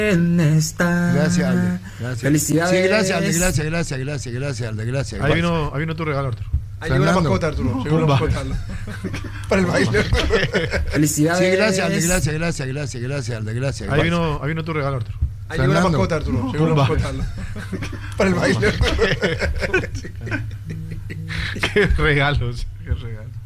Gracias, Alde. Gracias. Felicidades. Sí, gracias, Alde. Gracias, Alde. Gracias. Ahí vino tu regalo, Arturo. Ahí llegó la mascota, Arturo. Llegó la mascota. Para el baile. Felicidades. Sí, gracias, Alde. Gracias, Alde. Gracias. Ahí vino tu regalo, Arturo. Ahí llegó la mascota, Arturo. Llegó la mascota. Para el baile. Qué regalos, qué regalos.